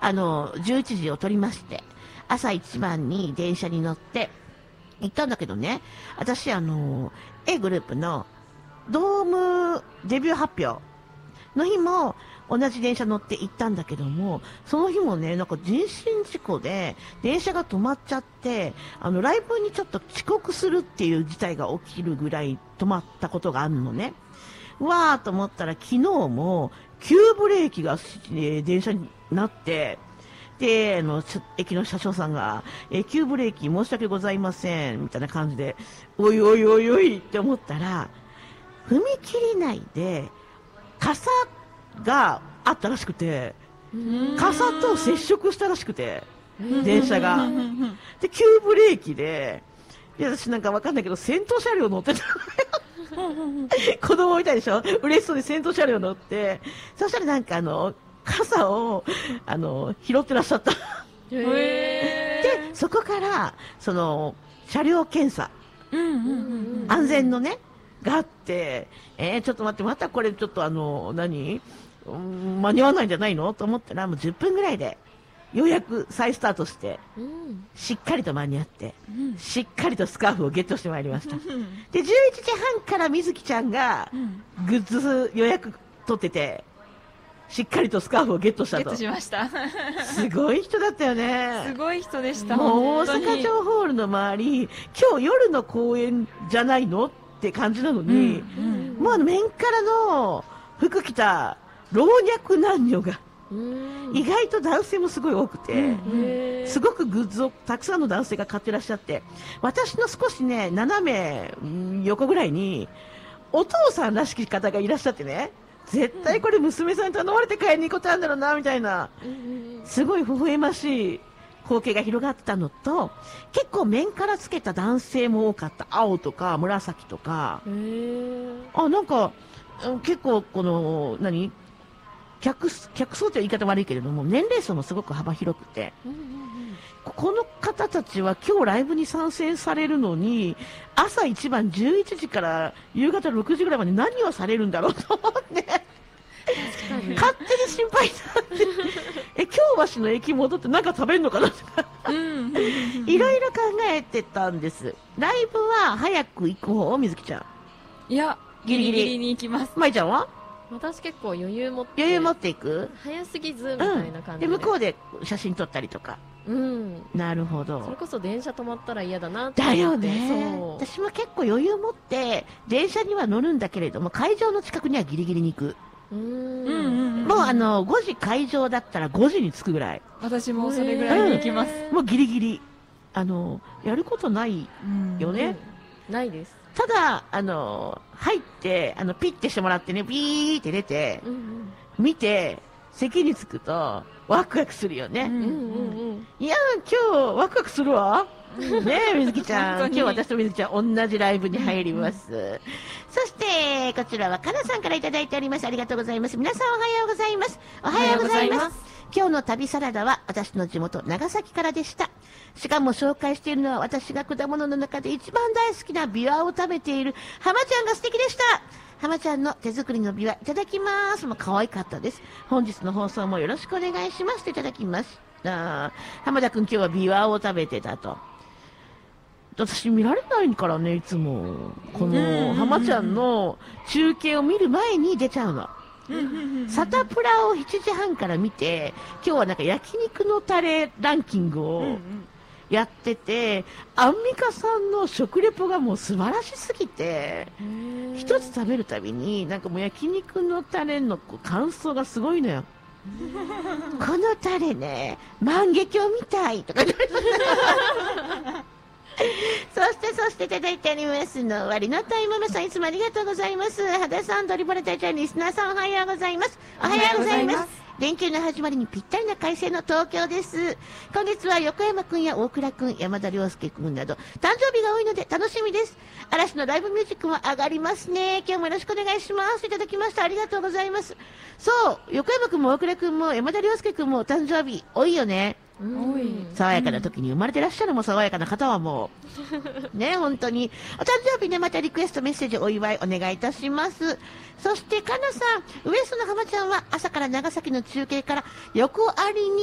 11時を取りまして、朝一番に電車に乗って行ったんだけどね、私A グループのドームデビュー発表の日も同じ電車乗って行ったんだけども、その日もね、なんか人身事故で電車が止まっちゃって、ライブにちょっと遅刻するっていう事態が起きるぐらい止まったことがあるのね。わーと思ったら昨日も急ブレーキが、電車になって、で、駅の車掌さんが、急ブレーキ申し訳ございません、みたいな感じで、おいおいおいおいって思ったら、踏切内で傘があったらしくて、傘と接触したらしくて、電車が。で、急ブレーキで、私なんかわかんないけど、先頭車両乗ってた。子供みたいでしょ、嬉しそうに先頭車両乗って、そしたらなんか傘を、拾ってらっしゃった。で、そこから、車両検査、安全のね、があって、ちょっと待って、またこれちょっと間に合わないんじゃないのと思ったら、もう10分ぐらいで、ようやく再スタートして、しっかりと間に合って、しっかりとスカーフをゲットしてまいりました。で、11時半からみずきちゃんが、グッズ予約取ってて、しっかりとスカーフをゲットしたと。 ゲットしました。 すごい人だったよね。 すごい人でした。 もう大阪城ホールの周り、今日夜の公演じゃないのって感じなのに、もう面からの服着た老若男女が、意外と男性もすごい多くて、すごくグッズをたくさんの男性が買ってらっしゃって、私の少しね、斜め横ぐらいに、お父さんらしき方がいらっしゃってね、絶対これ娘さんに頼まれて買いに行くことあるんだろうなみたいな、すごい微笑ましい光景が広がったのと、結構面からつけた男性も多かった。青とか紫とか、なんか結構客層という言い方悪いけれども、年齢層もすごく幅広くて、この方たちは今日ライブに参戦されるのに、朝一番11時から夕方6時ぐらいまで何をされるんだろうと思って、勝手に心配になって、京橋の駅戻って何か食べるのかなとか、いろいろ考えてたんです。ライブは早く行く方、みずきちゃん。 いや、ギリギリに行きます。 まいちゃんは私結構余裕持っていく、 早すぎずみたいな感じで、 で向こうで写真撮ったりとか。なるほど。 それこそ電車止まったら嫌だなってだよね。私も結構余裕持って電車には乗るんだけれども、会場の近くにはギリギリに行く。もう5時会場だったら5時に着くぐらい。 私もそれぐらいに行きます。 もうギリギリ。やることないよね。 ないです。 ただ、入って、ピッてしてもらってね、ビーって出て、見て、席に着くと、ワクワクするよね。いや、今日、ワクワクするわ。ねえ、みずきちゃん。今日私とみずきちゃん、同じライブに入ります。そして、こちらは、かなさんからいただいております。ありがとうございます。皆さんおはようございます。おはようございます。今日の旅サラダは、私の地元、長崎からでした。しかも紹介しているのは、私が果物の中で一番大好きなビワを食べている、浜ちゃんが素敵でした。浜ちゃんの手作りのビワ、いただきます。もう可愛かったです。本日の放送もよろしくお願いします。いただきました。浜田くん今日はビワを食べてたと。私見られないからね、いつも。この、浜ちゃんの中継を見る前に出ちゃうの。サタプラを7時半から見て、今日はなんか焼肉のタレランキングをやってて、アンミカさんの食レポがもう素晴らしすぎて、一つ食べるたびに、なんかもう焼肉のタレの感想がすごいのよ。このタレね、万華鏡みたいとかそしていただいておりますの終わりのタイママさん、いつもありがとうございます。羽田さん、ドリボル隊長、リスナーさん、おはようございます。おはようございます。連休の始まりにぴったりな快晴の東京です。今月は横山くんや大倉くん、山田涼介くんなど、誕生日が多いので楽しみです。嵐のライブミュージックも上がりますね。今日もよろしくお願いします。いただきました。ありがとうございます。そう、横山くんも大倉くんも山田涼介くんもお誕生日多いよね。爽やかな時に生まれてらっしゃるも爽やかな方はもうね、本当にお誕生日ね、またリクエストメッセージお祝いお願いいたします。そしてかなさん、ウエストの浜ちゃんは朝から長崎の中継から横ありに